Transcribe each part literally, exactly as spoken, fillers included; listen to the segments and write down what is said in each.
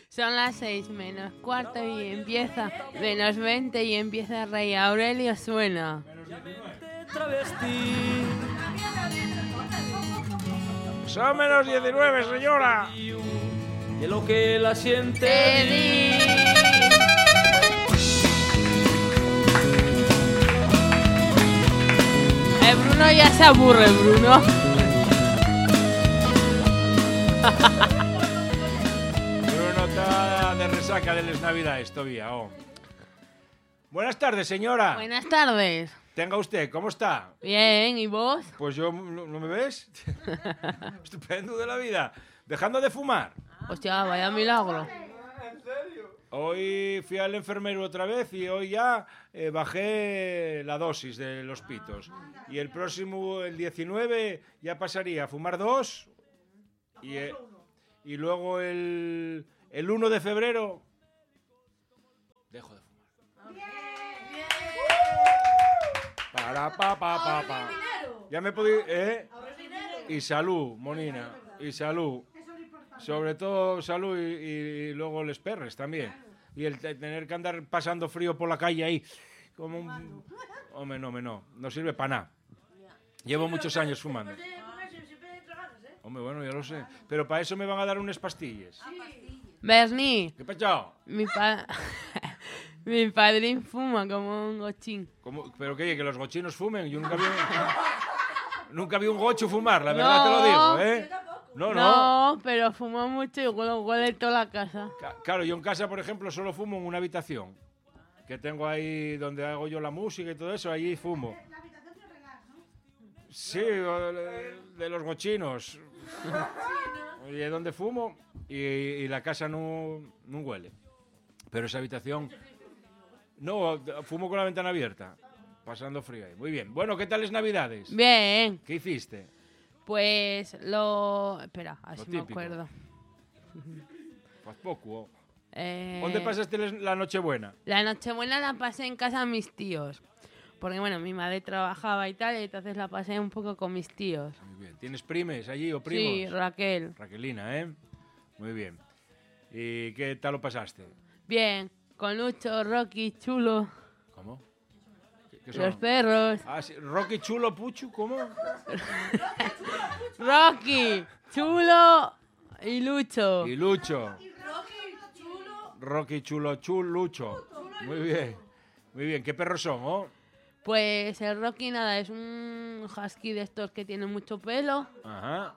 Son las seis menos cuarto y empieza, menos veinte y empieza Rey Aurelio suena. Son menos diecinueve, señora. Y lo que la siente. Eh, Bruno ya se aburre, Bruno. Bruno está de resaca de las navidades todavía. Oh. Buenas tardes, señora. Buenas tardes. Tenga usted, ¿cómo está? Bien, ¿y vos? Pues yo, ¿no, no me ves? Estupendo de la vida. Dejando de fumar. Hostia, vaya milagro. Hoy fui al enfermero otra vez y hoy ya eh, bajé la dosis de los pitos. Y el próximo, el diecinueve, ya pasaría a fumar dos. Y, eh, y luego el, el uno de febrero dejo de fumar. Para, pa, pa, pa, pa. Ya me podí... ¿eh? Y salud, monina. Y salud. Sobre todo salud y, y, y luego les perres también. Y el t- tener que andar pasando frío por la calle ahí. Como un... Hombre, no, hombre, no. No sirve para nada. Llevo muchos años fumando. Hombre, bueno, ya lo sé. Pero para eso me van a dar unas pastillas. Bernie, ¿Qué pachao? mi, pa... mi padrín fuma como un gochín. ¿Cómo? ¿Pero qué? ¿Que los gochinos fumen? Yo nunca vi... nunca vi un gocho fumar, la verdad No. te lo digo, ¿eh? No, no. No, pero fuma mucho y huele, huele toda la casa. Ca- Claro, yo en casa, por ejemplo, solo fumo en una habitación. Que tengo ahí donde hago yo la música y todo eso, allí fumo. Sí, o de, de los gochinos. Y es donde fumo y, y la casa no, no huele. Pero esa habitación... No, fumo con la ventana abierta, pasando frío ahí. Muy bien. Bueno, ¿qué tal es Navidades? Bien, ¿Qué hiciste? pues lo... Espera, Lo así me típico. acuerdo. Pues poco. Eh, ¿Dónde pasaste les- la Nochebuena? La Nochebuena la pasé en casa de mis tíos. Porque, bueno, mi madre trabajaba y tal, y entonces la pasé un poco con mis tíos. Muy bien. ¿Tienes primes allí o primos? Sí, Raquel. Raquelina, ¿eh? Muy bien. ¿Y qué tal lo pasaste? Bien, con Lucho, Rocky, Chulo, ¿Cómo? ¿Qué, qué los son? perros. Ah, sí. Rocky Chulo Puchu, ¿cómo? Rocky, Chulo y Lucho. Y Lucho. Rocky Chulo Chul Lucho. Muy bien. Muy bien. ¿Qué perros son, oh? Pues el Rocky, nada, es un husky de estos que tiene mucho pelo. Ajá.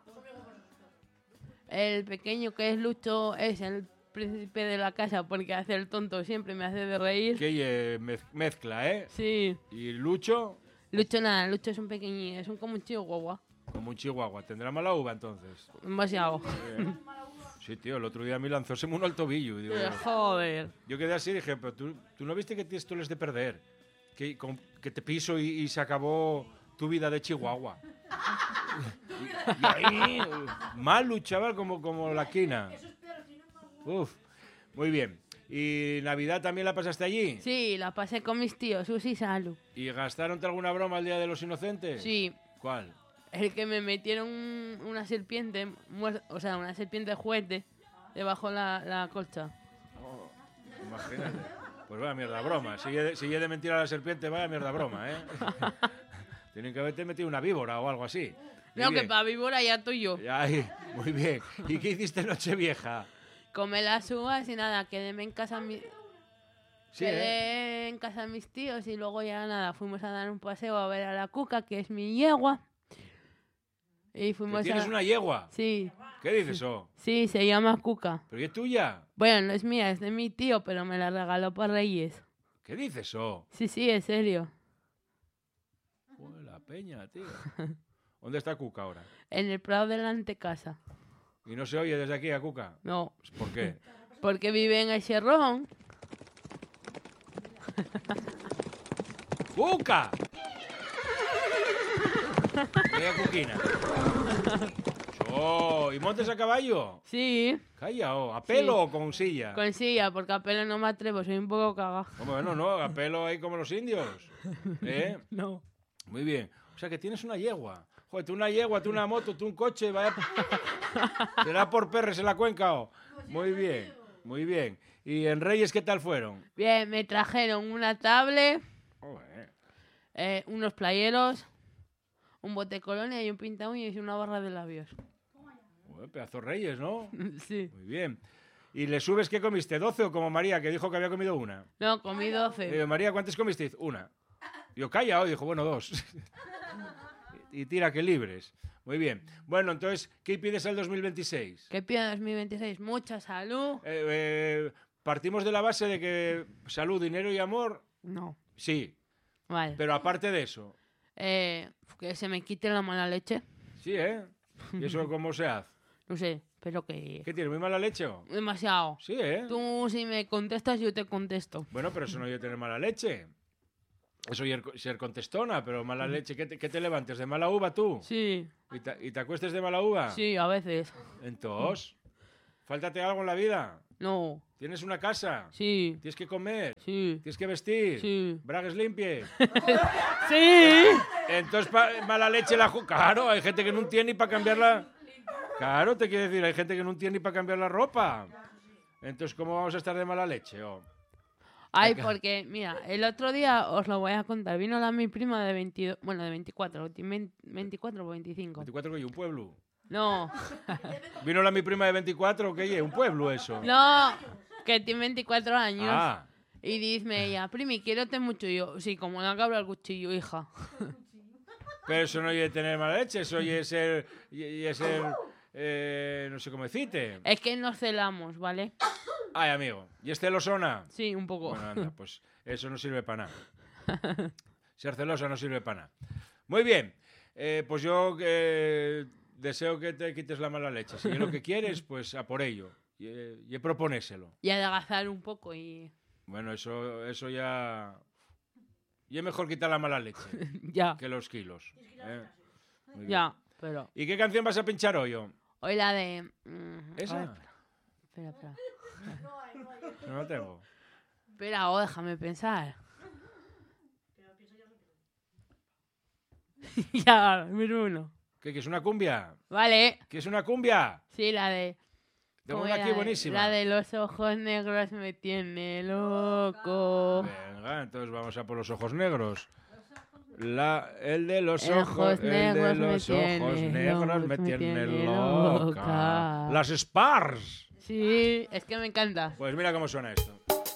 El pequeño que es Lucho es el príncipe de la casa porque hace el tonto, siempre me hace de reír. Que eh, mez- mezcla, ¿eh? Sí. Y Lucho, Lucho nada, Lucho es un pequeñín, es un como un chihuahua. como un chihuahua. ¿Tendrá mala uva entonces? Demasiado. Eh, Sí, tío, el otro día me lanzó uno al tobillo. Y digo, Eh, Joder. yo quedé así y dije, pero tú, tú no viste que tienes tú les de perder. Que, con- que te piso y, y se acabó tu vida de chihuahua. y, y ahí, malo, chaval, como, como la quina. Uf, muy bien. ¿Y Navidad también la pasaste allí? Sí, la pasé con mis tíos, Susi y Salu. ¿Y gastaron alguna broma el Día de los Inocentes? Sí, ¿Cuál? el que me metieron un- una serpiente, muer- o sea, una serpiente de juguete debajo la, la colcha. Oh, imagínate. Pues vaya mierda broma. Si he de, si he de mentir a la serpiente, vaya mierda broma, ¿eh? Tienen que haberte metido una víbora o algo así. Muy No, que bien. para víbora ya estoy yo. Ay, muy bien. ¿Y qué hiciste Nochevieja? Comé las uvas y nada, quedéme en casa mi... Sí, quedé ¿eh? en casa de mis tíos y luego ya nada, fuimos a dar un paseo a ver a la Cuca, que es mi yegua. Y ¿Que fuimos ¿Tienes a... una yegua? Sí, ¿Qué dices, oh? sí, se llama Cuca. ¿Pero y es tuya? Bueno, no es mía, es de mi tío, pero me la regaló para Reyes. ¿Qué dices, oh? Sí, sí, en serio. Joder, la peña, tío. ¿Dónde está Cuca ahora? En el Prado de la antecasa. ¿Y no se oye desde aquí a Cuca? No, ¿Por qué? porque vive en el Cherrón. ¡Cuca! Mira, Cuquina. Oh, ¿y montes a caballo? Sí, Calla, oh. ¿A pelo Sí. o con silla? con silla, porque a pelo no me atrevo, soy un poco cagada. Hombre, bueno, no, a pelo ahí como los indios. ¿Eh? No. Muy bien. O sea que tienes una yegua. Joder, tú una yegua, tú una moto, tú un coche, vaya... Será por perres en la cuenca, oh. Muy bien. Muy bien. ¿Y en Reyes qué tal fueron? Bien, me trajeron una tablet, Joder. eh, unos playeros, un bote de colonia y un pinta uñas y una barra de labios. Joder, pedazo Reyes, ¿no? Sí. Muy bien. ¿Y le subes qué comiste? ¿doce o como María, que dijo que había comido una? No, comí doce. Eh, María, ¿cuántas comisteis? Una. Yo, calla, hoy dijo, bueno, dos. Y tira que libres. Muy bien. Bueno, entonces, ¿qué pides al dos mil veintiséis? ¿Qué pido en dos mil veintiséis? Mucha salud. Eh, eh, partimos de la base de que salud, dinero y amor, No. sí. Vale. Pero aparte de eso, Eh, que se me quite la mala leche. sí, ¿eh? ¿Y eso cómo se hace? No sé, pero que... ¿Qué tiene? ¿Muy mala leche o? Demasiado. Sí, ¿eh? Tú si me contestas, yo te contesto. Bueno, pero eso no es tener mala leche. Eso es ser contestona, pero mala leche. ¿Qué te, qué te levantes? ¿De mala uva tú? Sí, ¿Y te, y te acuestes de mala uva? sí, a veces. Entonces, ¿fáltate algo en la vida? No, ¿Tienes una casa? sí, ¿Tienes que comer? sí, ¿Tienes que vestir? sí. ¿Bragues limpies? ¡Sí! Entonces, pa- mala leche la... ju- Claro, hay gente que no tiene ni para cambiar la... Claro, te quiero decir, hay gente que no tiene ni para cambiar la ropa. Entonces, ¿cómo vamos a estar de mala leche? Oh. Ay, porque, mira, el otro día os lo voy a contar. Vino la mi prima de veintidós, bueno, de veinticuatro, veinticuatro o veinticinco. veinticuatro, ¿qué? ¿Un pueblo? No, ¿Vino la mi prima de veinticuatro? ¿Qué? ¿Un pueblo eso? no, que tiene veinticuatro años. Ah, Y dice ella, primi, quiérote mucho. Y yo, sí, como la cabra al cuchillo, hija. pero eso no es tener mala leche, eso es ser... Y, y es ser eh, no sé cómo decirte. Es que nos celamos, ¿vale? Ay, amigo. ¿Y es celosona? Sí, un poco. Bueno, anda, pues eso no sirve para nada. Ser celosa no sirve para nada. Muy bien. Eh, pues yo eh, deseo que te quites la mala leche. Si es lo que quieres, pues a por ello. Y, eh, y proponéselo. Y adelgazar un poco y... Bueno, eso, eso ya... Y es mejor quitar la mala leche ya, que los kilos. ¿eh? Muy bien. ya, pero... ¿Y qué canción vas a pinchar hoy? oh? Hoy la de... mm, ¿Esa? a ver, espera, espera. No la tengo. Espera, oh, déjame pensar. ya, miro uno. ¿Qué, que es una cumbia? Vale, ¿Qué es una cumbia? sí, la de... Tengo ¿cómo una era? aquí buenísima. La de los ojos negros me tiene loco. Venga, entonces vamos a por los ojos negros. La, el de los Ojos ojos, el de negros me los ojos tiene negros loca, me me tiene tiene loca. loca. Las Spars. Sí, es que me encanta. Pues mira cómo suena esto.